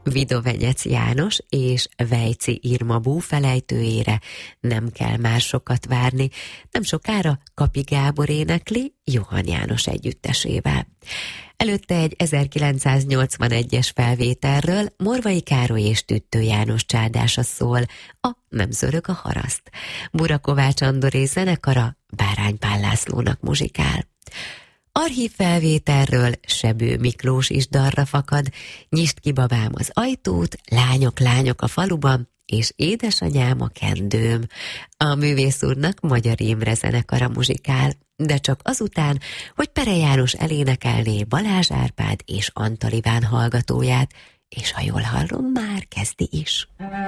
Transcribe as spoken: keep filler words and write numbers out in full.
Vidovenyec János és Vejci Irma búfelejtőjére nem kell már sokat várni, nem sokára Kapi Gábor énekli Johann János együttesével. Előtte egy ezerkilencszáznyolcvanegyes felvételről Morvai Károly és Tüttő János csádása szól, a Nem zörög a haraszt. Burakovács Andoré zenekara Bárány Pál Lászlónak muzsikál. Archív felvételről Sebő Miklós is dalra fakad, Nyisd ki babám az ajtót, Lányok, lányok a faluban, és Édesanyám a kendőm. A művész úrnak Magyar Imre zenekara muzsikál, de csak azután, hogy Pere János elénekelné Balázs Árpád és Antal Iván hallgatóját, és ha jól hallom, már kezdi is.